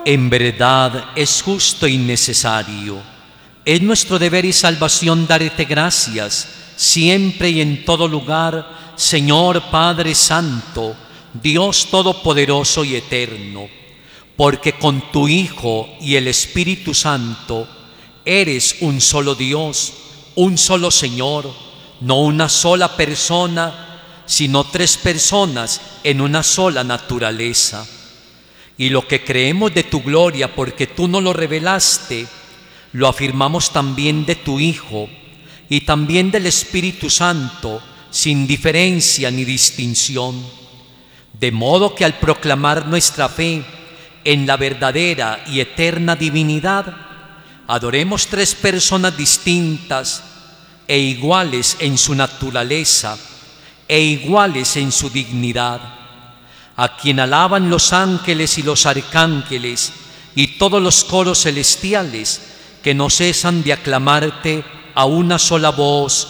En verdad es justo y necesario. Es nuestro deber y salvación darte gracias, siempre y en todo lugar, Señor Padre Santo, Dios Todopoderoso y Eterno, porque con tu Hijo y el Espíritu Santo eres un solo Dios, un solo Señor, no una sola persona, sino tres personas en una sola naturaleza. Y lo que creemos de tu gloria, porque tú nos lo revelaste, lo afirmamos también de tu Hijo y también del Espíritu Santo, sin diferencia ni distinción. De modo que al proclamar nuestra fe en la verdadera y eterna divinidad, adoremos tres personas distintas e iguales en su naturaleza e iguales en su dignidad, a quien alaban los ángeles y los arcángeles y todos los coros celestiales, que no cesan de aclamarte a una sola voz,